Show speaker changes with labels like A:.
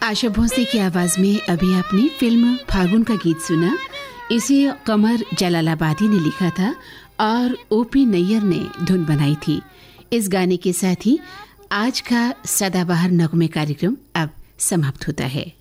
A: आशा भोसले की आवाज में अभी आपने फिल्म फागुन का गीत सुना। इसे कमर जलालाबादी ने लिखा था और ओपी नैयर ने धुन बनाई थी। इस गाने के साथ ही आज का सदाबहार नगमे कार्यक्रम अब समाप्त होता है।